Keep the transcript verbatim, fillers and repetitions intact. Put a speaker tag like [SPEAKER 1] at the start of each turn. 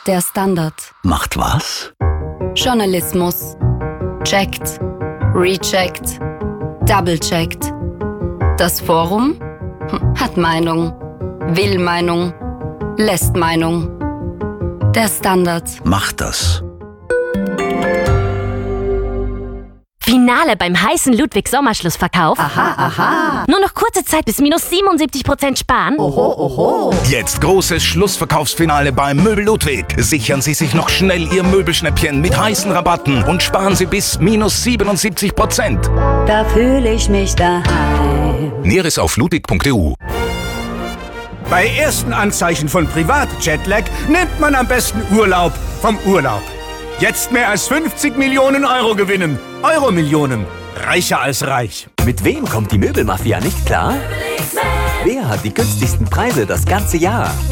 [SPEAKER 1] Der Standard.
[SPEAKER 2] Macht was?
[SPEAKER 1] Journalismus. Checkt. Recheckt. Double-checkt. Das Forum hat Meinung. Will Meinung. Lässt Meinung. Der Standard.
[SPEAKER 2] Macht das.
[SPEAKER 3] Finale beim heißen Ludwig-Sommerschlussverkauf.
[SPEAKER 1] Aha, aha.
[SPEAKER 3] Nur noch kurze Zeit bis minus siebenundsiebzig Prozent sparen.
[SPEAKER 1] Oho, oho.
[SPEAKER 4] Jetzt großes Schlussverkaufsfinale beim Möbel Ludwig. Sichern Sie sich noch schnell Ihr Möbelschnäppchen mit heißen Rabatten und sparen Sie bis minus siebenundsiebzig Prozent.
[SPEAKER 1] Da fühle ich mich daheim.
[SPEAKER 4] Näheres auf ludwig punkt e u.
[SPEAKER 5] Bei ersten Anzeichen von Privat-Jetlag nimmt man am besten Urlaub vom Urlaub. Jetzt mehr als fünfzig Millionen Euro gewinnen. Euro-Millionen. Reicher als reich.
[SPEAKER 6] Mit wem kommt die Möbelmafia nicht klar? Wer hat die günstigsten Preise das ganze Jahr?